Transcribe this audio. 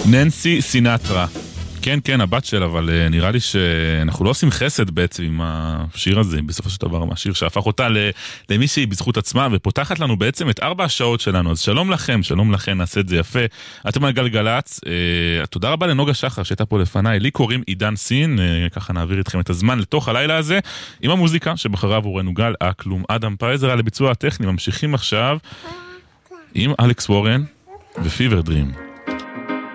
ננסי סינטרה. כן, כן, הבת שלה, אבל נראה לי שאנחנו לא עושים חסד בעצם עם השיר הזה, בסופו של דבר, השיר שהפך אותה למישהי בזכות עצמה, ופותחת לנו בעצם את 4 השעות שלנו. אז שלום לכם, שלום לכם, נעשה את זה יפה. אתם על גלגלץ, תודה רבה לנוגה שחר שהייתה פה לפניי, לי קוראים עידן סין, ככה נעביר איתכם את הזמן לתוך הלילה הזה, עם המוזיקה שבחרה עבורנו גל אקלום, אדם פייזר על הביצוע הטכני. ממשיכים עכשיו עם אלכס וורן ופיבר דרים.